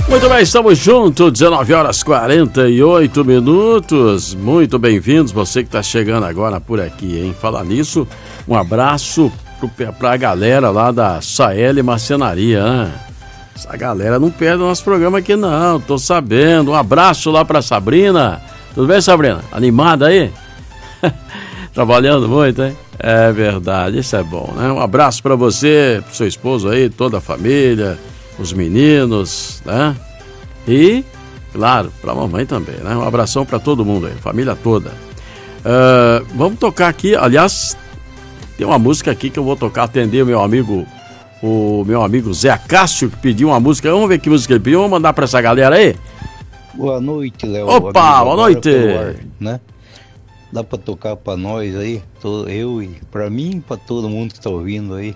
Muito bem, estamos juntos, 19 horas 48 minutos. Muito bem-vindos, você que está chegando agora por aqui, hein? Falar nisso, um abraço para a galera lá da Saeli Marcenaria, hein? Essa galera não perde o nosso programa aqui não, tô sabendo. Um abraço lá para Sabrina. Tudo bem, Sabrina? Animada aí? Trabalhando muito, hein? É verdade, isso é bom, né? Um abraço para você, pro seu esposo aí, toda a família, os meninos, né? E, claro, pra mamãe também, né? Um abração pra todo mundo aí, família toda. Vamos tocar aqui, aliás, tem uma música aqui que eu vou tocar, atender o meu amigo Zé Cássio, que pediu uma música. Vamos ver que música ele pediu, vamos mandar pra essa galera aí? Boa noite, Léo. Opa, boa noite! Né? Dá pra tocar pra nós aí, eu e pra mim e pra todo mundo que tá ouvindo aí.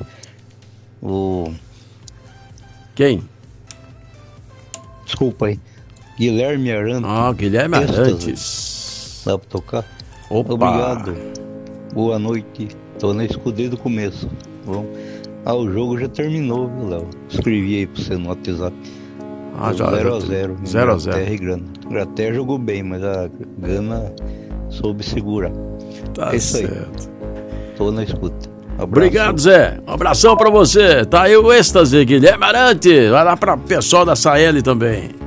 Quem? Desculpa aí. Guilherme Arantes. Guilherme Arantes. Dá pra tocar? Opa. Obrigado. Boa noite. Tô na escudeira do começo. Bom. O jogo já terminou, viu, Léo? Escrevi aí pra você no WhatsApp. Já 0x0. 0x0. Inglaterra e Gana. A Inglaterra jogou bem, mas a Gana soube segurar. Tá isso certo. Aí. Tô na escuta. Abraço. Obrigado, Zé. Um abração pra você. Tá aí o êxtase, Guilherme Arantes. Vai lá pra pessoal da Saeli também.